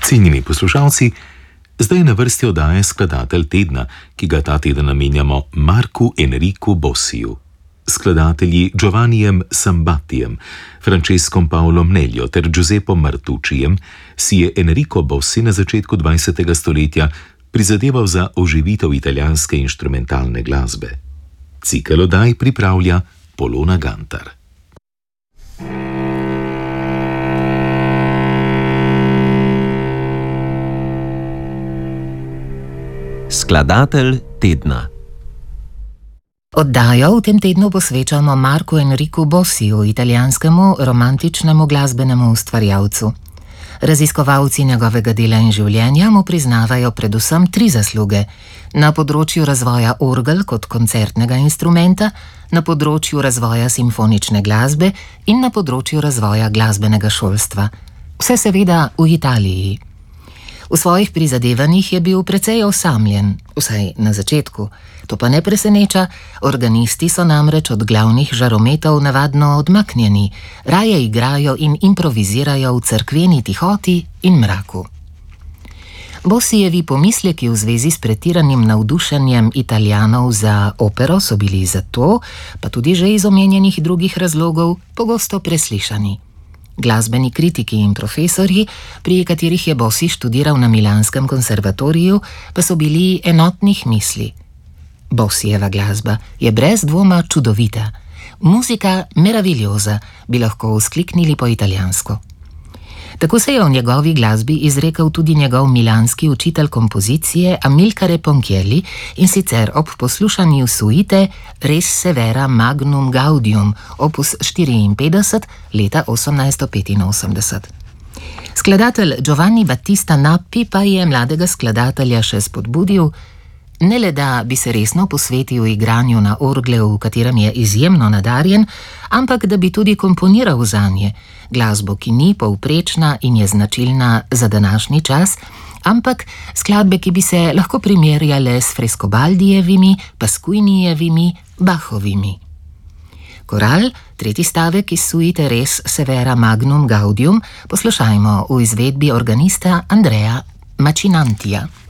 Cenjeni poslušalci, zdaj je na vrsti oddaje Skladatelj tedna, ki ga ta teden namenjamo Marku Enricu Bossiju. Skladatelji Giovannijem Sambatijem, Francescom Paolom Neljo ter Giuseppom Martuccijem si je Enrico Bossi na začetku 20. stoletja prizadeval za oživitev italijanske inštrumentalne glasbe. Cikel oddaj pripravlja Polona Gantar. Skladatelj tedna. Oddajo v tem tednu posvečamo Marku Enricu Bossiju, italijanskemu romantičnemu glasbenemu ustvarjalcu. Raziskovalci njegovega dela in življenja mu priznavajo predvsem 3 zasluge: na področju razvoja orgel kot koncertnega instrumenta, na področju razvoja simfonične glasbe in na področju razvoja glasbenega šolstva. Vse seveda v Italiji. V svojih prizadevanjih je bil precej osamljen, vsaj na začetku. To pa ne preseneča, organisti so namreč od glavnih žarometov navadno odmaknjeni, raje igrajo in improvizirajo v cerkveni tihoti in mraku. Bossijevi pomisleki v zvezi s pretiranim navdušenjem Italijanov za opero so bili zato, pa tudi že iz omenjenih drugih razlogov, pogosto preslišani. Glasbeni kritiki in profesorji, pri katerih je Bossi študiral na Milanskem konservatoriju, pa so bili enotnih misli. Bossijeva glasba je brez dvoma čudovita. Muzika meravigliosa, bi lahko vzkliknili po italijansko. Tako se je o njegovi glasbi izrekel tudi njegov milanski učitelj kompozicije Amilcare Ponchielli, in sicer ob poslušanju suite Res Severa Magnum Gaudium, opus 54, leta 1885. Skladatelj Giovanni Battista Nappi pa je mladega skladatelja še spodbudil, ne le da bi se resno posvetil igranju na orgle, v katerem je izjemno nadarjen, ampak da bi tudi komponiral zanje, glasbo, ki ni povprečna in je značilna za današnji čas, ampak skladbe, ki bi se lahko primerjale s Frescobaldijevimi, Pasquinijevimi, Bachovimi. Koral, 3. stavek iz suite Res Severa Magnum Gaudium, poslušajmo v izvedbi organista Andrea Macinantija.